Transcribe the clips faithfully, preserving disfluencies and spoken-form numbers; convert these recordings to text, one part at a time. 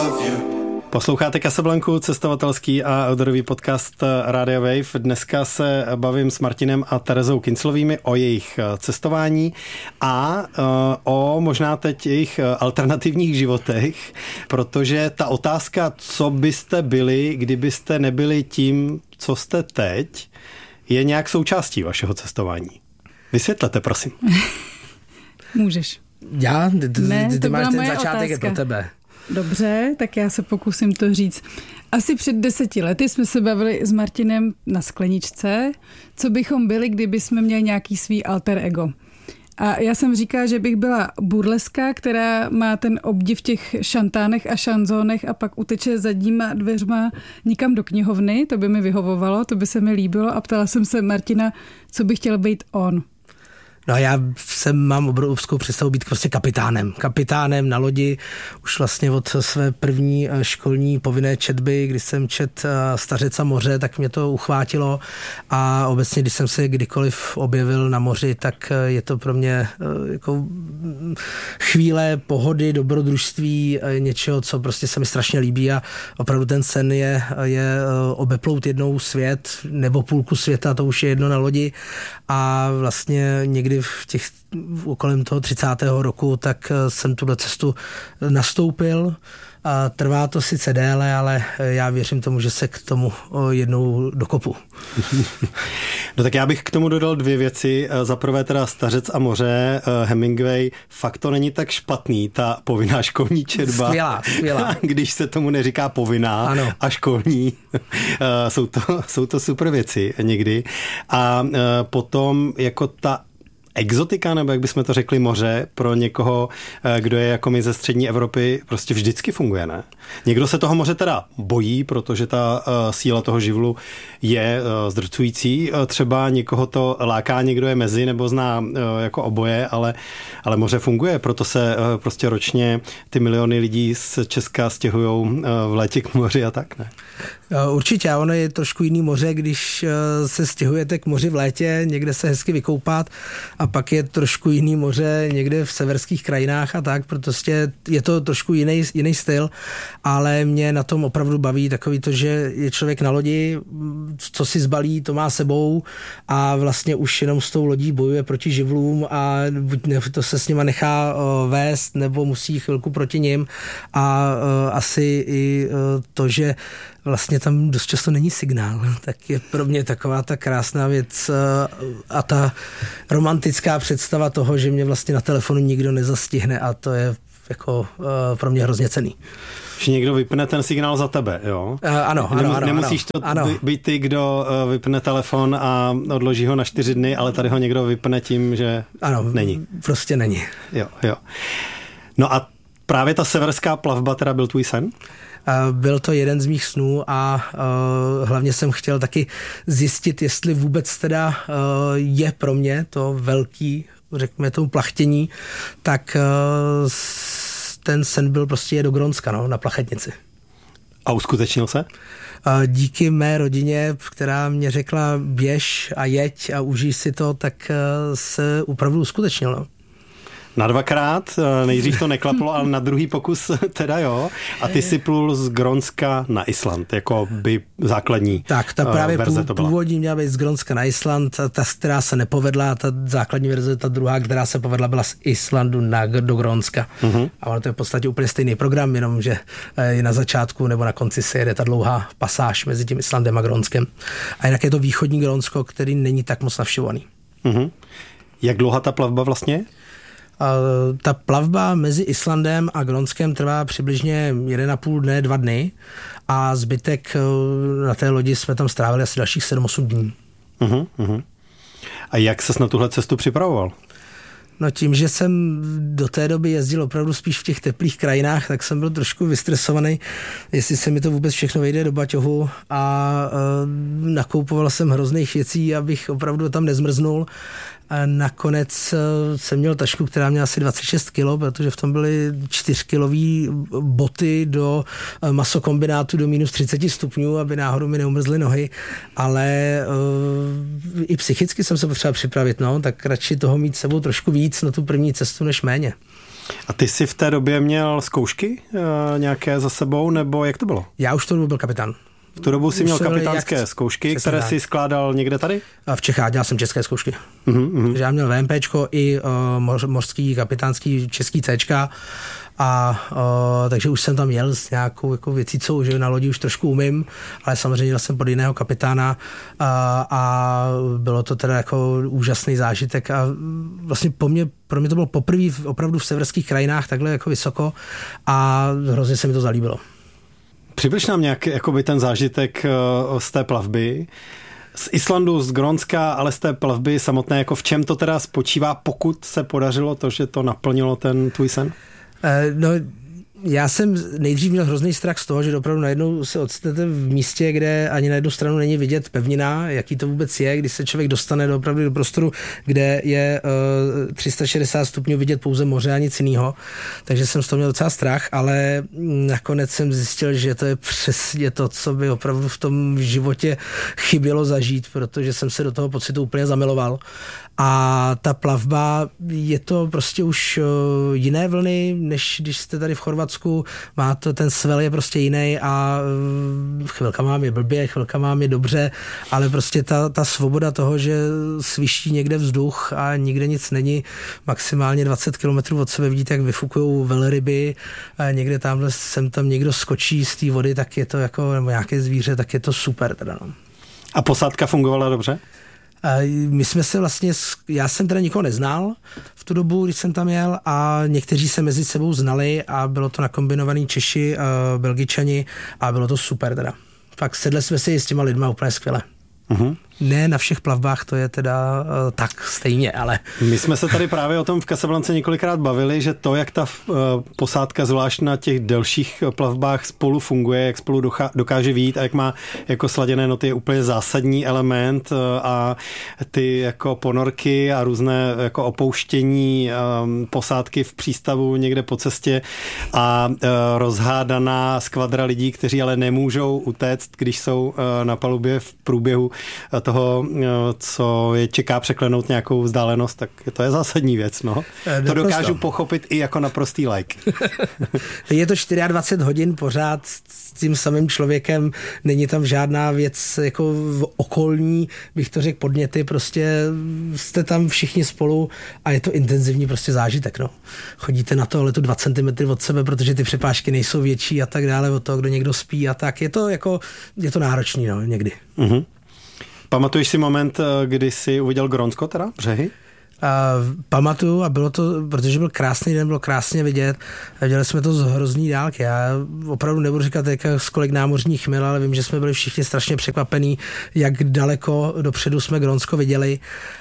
Posloucháte Casablancu, cestovatelský a outdoorový podcast Radio Wave. Dneska se bavím s Martinem a Terezou Kinclovými o jejich cestování a o možná teď jejich alternativních životech, protože ta otázka, co byste byli, kdybyste nebyli tím, co jste teď, je nějak součástí vašeho cestování. Vysvětlete, prosím. Můžeš. Já? Ne, ty, ty to máš ten moje začátek je otázka. pro tebe. Dobře, tak já se pokusím to říct. Asi před deseti lety jsme se bavili s Martinem na skleničce, co bychom byli, kdyby jsme měli nějaký svý alter ego. A já jsem říkala, že bych byla burleska, která má ten obdiv v těch šantánech a šanzónech a pak uteče zadníma dveřma nikam do knihovny, to by mi vyhovovalo, to by se mi líbilo a ptala jsem se Martina, co by chtěl být on. No já jsem, mám obrovskou představu být prostě kapitánem. Kapitánem na lodi už vlastně od své první školní povinné četby, když jsem čet Stařec a moře, tak mě to uchvátilo a obecně, když jsem se kdykoliv objevil na moři, tak je to pro mě jako chvíle pohody, dobrodružství, něčeho, co prostě se mi strašně líbí a opravdu ten sen je, je obeplout jednou svět nebo půlku světa, to už je jedno na lodi a vlastně někdy v těch kolem toho třicátého roku, tak jsem tuhle cestu nastoupil. A trvá to sice déle, ale já věřím tomu, že se k tomu jednou dokopu. No tak já bych k tomu dodal dvě věci. Za prvé teda Stařec a moře, Hemingway, fakt to není tak špatný, ta povinná školní četba. Skvělá, skvělá. Když se tomu neříká povinná ano. a školní. jsou, to, jsou to super věci někdy. A potom jako ta exotika, nebo jak bychom to řekli, moře pro někoho, kdo je jako my ze střední Evropy, prostě vždycky funguje, ne? Někdo se toho moře teda bojí, protože ta uh, síla toho živlu je uh, zdrcující. Uh, třeba někoho to láká, někdo je mezi nebo zná uh, jako oboje, ale, ale moře funguje, proto se uh, prostě ročně ty miliony lidí z Česka stěhujou uh, v létě k moři a tak, ne? Určitě, ono je trošku jiný moře, když se stěhujete k moři v létě, někde se hezky vykoupat a pak je trošku jiný moře někde v severských krajinách a tak, protože je to trošku jiný, jiný styl, ale mě na tom opravdu baví takový to, že je člověk na lodi, co si zbalí, to má sebou a vlastně už jenom s tou lodí bojuje proti živlům a buď to se s nima nechá vést, nebo musí chvilku proti nim a asi i to, že vlastně tam dost často není signál, tak je pro mě taková ta krásná věc a ta romantická představa toho, že mě vlastně na telefonu nikdo nezastihne a to je jako pro mě hrozně cenný. Že někdo vypne ten signál za tebe, jo? Uh, ano, ano, ano. Nemusíš to ano. být ty, kdo vypne telefon a odloží ho na čtyři dny, ale tady ho někdo vypne tím, že ano, není. Prostě není. Jo, jo. No a právě ta severská plavba teda byl tvůj sen? Byl to jeden z mých snů a uh, hlavně jsem chtěl taky zjistit, jestli vůbec teda uh, je pro mě to velký, řekněme tomu plachtění, tak uh, ten sen byl prostě je do Grónska, no, na plachetnici. A uskutečnil se? Uh, díky mé rodině, která mě řekla běž a jeď a užij si to, tak uh, se opravdu uskutečnil, no. Na dvakrát, nejdřív to neklaplo, ale na druhý pokus teda jo. A ty si plul z Grónska na Island, jako by základní tak, ta právě verze to byla. Původní měla být z Grónska na Island, ta, která se nepovedla, ta základní verze, ta druhá, která se povedla, byla z Islandu na, do Grónska. Uh-huh. A ono to je v podstatě úplně stejný program, jenom že na začátku nebo na konci se jede ta dlouhá pasáž mezi tím Islandem a Grónskem. A jinak je to východní Grónsko, který není tak moc navštěvovaný. Uh-huh. Jak dlouhá ta plavba vlastně? Ta plavba mezi Islandem a Grónskem trvá přibližně jeden a půl dne, dva dny a zbytek na té lodi jsme tam strávili asi dalších sedm osm dní. Uh-huh, uh-huh. A jak ses na tuhle cestu připravoval? No tím, že jsem do té doby jezdil opravdu spíš v těch teplých krajinách, tak jsem byl trošku vystresovaný, jestli se mi to vůbec všechno vejde do baťohu a e, nakoupoval jsem hrozných věcí, abych opravdu tam nezmrznul. A nakonec jsem měl tašku, která měla asi dvacet šest kilo, protože v tom byly čtyřkilový boty do masokombinátu do minus třicet stupňů, aby náhodou mi neumrzly nohy, ale uh, i psychicky jsem se potřeboval připravit, no, tak radši toho mít s sebou trošku víc na tu první cestu, než méně. A ty jsi v té době měl zkoušky uh, nějaké za sebou, nebo jak to bylo? Já už to byl kapitán. V tu dobu jsi měl kapitánské jak... zkoušky, které jsi skládal někde tady? V Čechách dělal jsem české zkoušky. Uh-huh, uh-huh. Já měl VMPčko i uh, mořský, kapitánský, český Cčka. A uh, takže už jsem tam jel s nějakou jako věcícou, že na lodi už trošku umím, ale samozřejmě jel jsem pod jiného kapitána a, a bylo to teda jako úžasný zážitek a vlastně po mně, pro mě to bylo poprvé opravdu v severských krajinách takhle jako vysoko a hrozně se mi to zalíbilo. Přibliž nám nějak jakoby ten zážitek z té plavby, z Islandu, z Grónska, ale z té plavby samotné, jako v čem to teda spočívá, pokud se podařilo to, že to naplnilo ten tvůj sen? No, já jsem nejdřív měl hrozný strach z toho, že opravdu najednou se odstanete v místě, kde ani na jednu stranu není vidět pevnina, jaký to vůbec je, když se člověk dostane do, opravdu do prostoru, kde je uh, tři sta šedesát stupňů vidět pouze moře a nic jiného. Takže jsem z toho měl docela strach, ale nakonec jsem zjistil, že to je přesně to, co by opravdu v tom životě chybělo zažít, protože jsem se do toho pocitu úplně zamiloval. A ta plavba, je to prostě už uh, jiné vlny, než když jste tady v Chorvatsku, má to, ten svel je prostě jiný a uh, chvilka mám je blbě, chvilka mám je dobře, ale prostě ta, ta svoboda toho, že sviští někde vzduch a nikde nic není, maximálně dvacet kilometrů od sebe vidíte, jak vyfukujou velryby, a někde tamhle sem tam někdo skočí z té vody, tak je to jako, nebo nějaké zvíře, tak je to super teda, no. A posádka fungovala dobře? My jsme se vlastně, já jsem teda nikoho neznal v tu dobu, když jsem tam jel a někteří se mezi sebou znali a bylo to nakombinovaný Češi, Belgičani a bylo to super teda. Fakt sedli jsme si s těma lidma úplně skvěle. Uh-huh. Ne na všech plavbách to je teda uh, tak stejně, ale... My jsme se tady právě o tom v Casablance několikrát bavili, že to, jak ta uh, posádka zvlášť na těch delších plavbách spolu funguje, jak spolu dochá, dokáže vyjít a jak má jako sladěné noty, je úplně zásadní element uh, a ty jako ponorky a různé jako opouštění um, posádky v přístavu někde po cestě a uh, rozhádaná skvadra lidí, kteří ale nemůžou utéct, když jsou uh, na palubě v průběhu toho, co je čeká překlenout nějakou vzdálenost, tak to je zásadní věc, no. To dokážu pochopit i jako naprostý like. Je to dvacet čtyři hodin pořád s tím samým člověkem, není tam žádná věc jako v okolní, bych to řekl, podněty, prostě jste tam všichni spolu a je to intenzivní prostě zážitek, no. Chodíte na to letu dva centimetry od sebe, protože ty přepážky nejsou větší a tak dále, od toho, kdo někdo spí a tak. Je to jako, je to náročný, no, někdy. Mhm. Pamatuješ si moment, kdy jsi uviděl Grónsko, teda břehy? Uh, pamatuju a bylo to, protože byl krásný den, bylo krásně vidět. Viděli jsme to z hrozný dálky. Já opravdu nebudu říkat, jak z kolik námořních mil, ale vím, že jsme byli všichni strašně překvapení, jak daleko dopředu jsme Grónsko viděli.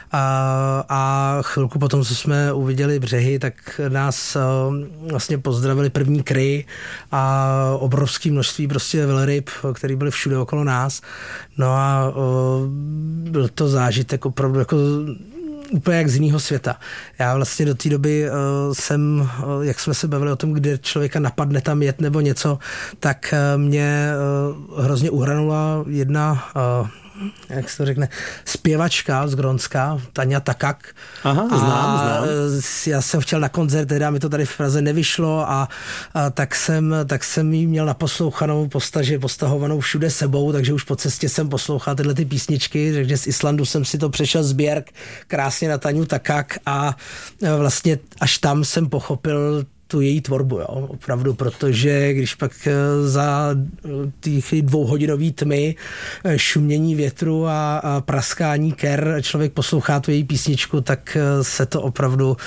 A, a chvilku potom, co jsme uviděli břehy, tak nás uh, vlastně pozdravili první kry a obrovské množství prostě velryb, který byly všude okolo nás. No a uh, byl to zážitek opravdu jako úplně jak z jiného světa. Já vlastně do té doby uh, jsem, uh, jak jsme se bavili o tom, kde člověka napadne tam jet nebo něco, tak uh, mě uh, hrozně uhranula jedna uh, jak se to řekne, zpěvačka z Grónska, Tanja Takak. Aha, znám, znám. Já jsem chtěl na koncert, teda mi to tady v Praze nevyšlo a, a tak jsem, tak jsem jí měl naposlouchanou postaže, postahovanou všude sebou, takže už po cestě jsem poslouchal tyhle ty písničky, takže z Islandu jsem si to přešel z Björk krásně na Tanju Takak a vlastně až tam jsem pochopil tu její tvorbu, jo, opravdu, protože když pak za těch dvouhodinový tmy, šumění větru a, a praskání ker člověk poslouchá tu její písničku, tak se to opravdu, uh,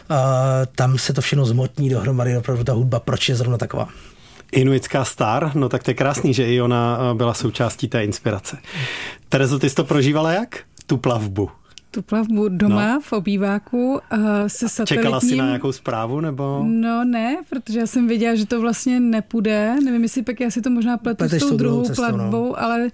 tam se to všechno zmotní dohromady, opravdu ta hudba, proč je zrovna taková. Inuitská star, no tak to je krásný, že i ona byla součástí té inspirace. Terezo, ty jsi to prožívala jak? Tu plavbu? Tu plavbu doma no. v obýváku uh, se satelitním... Čekala jsi na nějakou zprávu, nebo? No ne, protože já jsem věděla, že to vlastně nepůjde. Nevím, jestli pak já si to možná pletu s tou druhou cestou, plavbou, no. Ale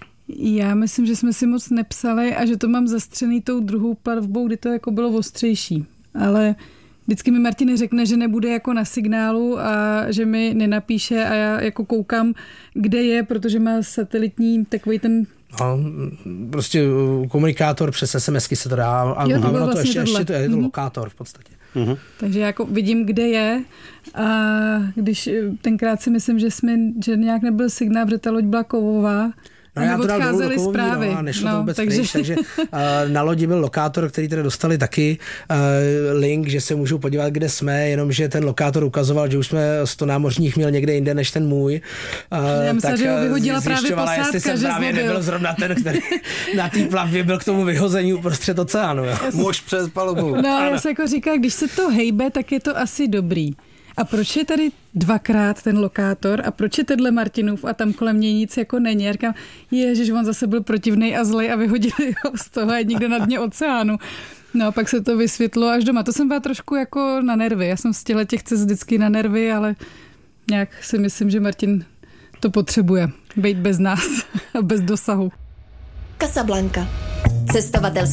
já myslím, že jsme si moc nepsali a že to mám zastřený tou druhou plavbou, kdy to jako bylo ostřejší. Ale vždycky mi Martin řekne, že nebude jako na signálu a že mi nenapíše a já jako koukám, kde je, protože má satelitní takový ten... No, prostě komunikátor přes SMSky se to dá a, jo, to a ono to vlastně ještě, ještě to je to mm-hmm. lokátor v podstatě. Uh-huh. Takže jako vidím, kde je a když tenkrát si myslím, že jsme, že nějak nebyl signál, protože ta loď byla kovová, No já to dal dolů do Kovový, zprávy. No, a nešlo no, to vůbec takže... pryč, takže uh, na lodi byl lokátor, který teda dostali taky uh, link, že se můžou podívat, kde jsme, jenomže ten lokátor ukazoval, že už jsme sto námořních měl někde jinde než ten můj. Uh, já myslím, tak že ho vyhodila právě posádka, jestli jsem že právě zlobil. nebyl zrovna ten, který na té plavbě byl k tomu vyhození uprostřed oceánu. Jo. Muž přes palubu. No, já se jako říká, když se to hejbe, tak je to asi dobrý. A proč je tady dvakrát ten lokátor a proč je tenhle Martinův a tam kolem něj nic jako není? Já říkám, ježiš, on zase byl protivnej a zlej a vyhodili ho z toho a někde na dně oceánu. No a pak se to vysvětlo až doma. To jsem byla trošku jako na nervy. Já jsem z těchto těch cest vždycky na nervy, ale nějak si myslím, že Martin to potřebuje. Být bez nás a bez dosahu. Casablanca. Cestovatelský